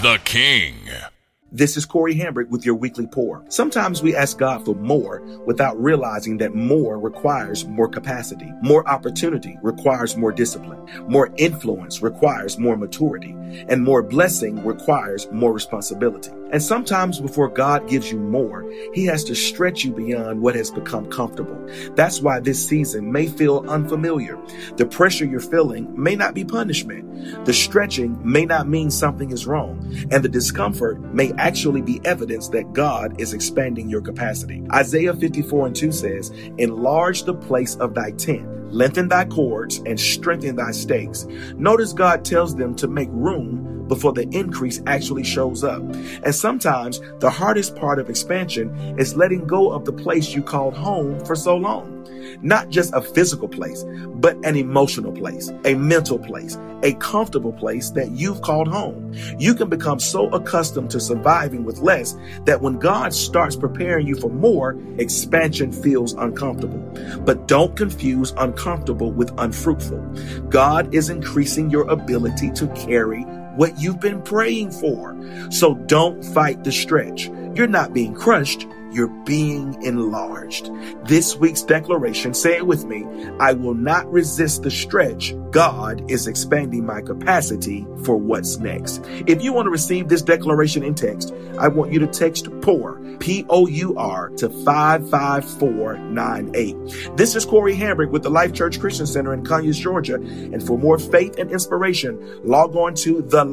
the King. This is Corey Hambrick with your weekly pour. Sometimes we ask God for more without realizing that more requires more capacity. More opportunity requires more discipline. More influence requires more maturity. And more blessing requires more responsibility. And sometimes before God gives you more, He has to stretch you beyond what has become comfortable. That's why this season may feel unfamiliar. The pressure you're feeling may not be punishment. The stretching may not mean something is wrong. And the discomfort may actually be evidence that God is expanding your capacity. Isaiah 54:2 says, "Enlarge the place of thy tent, lengthen thy cords, and strengthen thy stakes." Notice God tells them to make room before the increase actually shows up. And sometimes the hardest part of expansion is letting go of the place you called home for so long. Not just a physical place, but an emotional place, a mental place, a comfortable place that you've called home. You can become so accustomed to surviving with less that when God starts preparing you for more, expansion feels uncomfortable. But don't confuse uncomfortable with unfruitful. God is increasing your ability to carry what you've been praying for. So don't fight the stretch. You're not being crushed. You're being enlarged. This week's declaration, say it with me: I will not resist the stretch. God is expanding my capacity for what's next. If you want to receive this declaration in text, I want you to text POUR, P-O-U-R, to 55498. This is Corey Hambrick with the Life Church Christian Center in Conyers, Georgia. And for more faith and inspiration, log on to the